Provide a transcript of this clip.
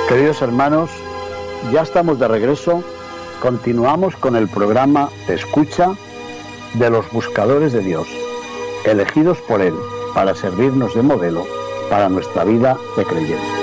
Queridos hermanos, ya estamos de regreso. Continuamos con el programa Escucha de los buscadores de Dios, elegidos por Él para servirnos de modelo para nuestra vida de creyente.